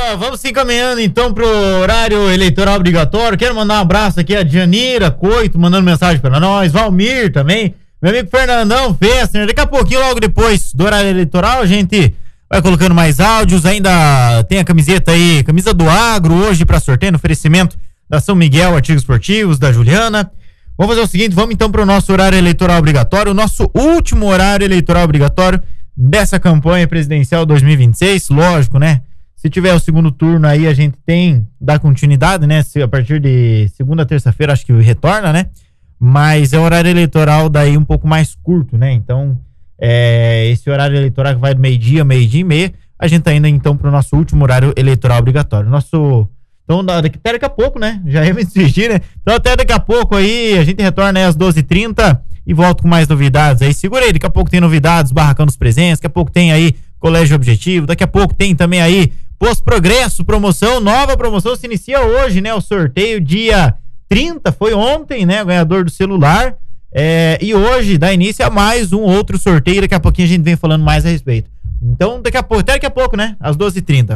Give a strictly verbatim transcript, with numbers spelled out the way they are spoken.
Vamos se encaminhando então pro horário eleitoral obrigatório. Quero mandar um abraço aqui a Janira Coito, mandando mensagem para nós, Valmir também, meu amigo Fernandão Fessner. Daqui a pouquinho, logo depois do horário eleitoral, a gente vai colocando mais áudios. Ainda tem a camiseta aí, camisa do Agro, hoje para sorteio, no oferecimento da São Miguel Artigos Esportivos, da Juliana. Vamos fazer o seguinte, vamos então pro nosso horário eleitoral obrigatório, o nosso último horário eleitoral obrigatório dessa campanha presidencial dois mil e vinte e seis, lógico, né? Se tiver o segundo turno aí, a gente tem, dá continuidade, né? Se, a partir de segunda, terça-feira, acho que retorna, né? Mas é o horário eleitoral daí um pouco mais curto, né? Então, é, esse horário eleitoral que vai do meio-dia, meio-dia e meia, a gente tá indo então pro nosso último horário eleitoral obrigatório. Nosso... Então, daqui, até daqui a pouco, né? Já ia me desistir, né? Então, até daqui a pouco aí, a gente retorna aí às doze e trinta e volta com mais novidades aí. Segura aí, daqui a pouco tem novidades, Barracão dos Presentes, daqui a pouco tem aí Colégio Objetivo, daqui a pouco tem também aí Posto Progresso, promoção, nova promoção, se inicia hoje, né? O sorteio dia trinta, foi ontem, né? O ganhador do celular. É, e hoje dá início a mais um outro sorteio, daqui a pouquinho a gente vem falando mais a respeito. Então, daqui a pouco, até daqui a pouco, né? Às doze e trinta.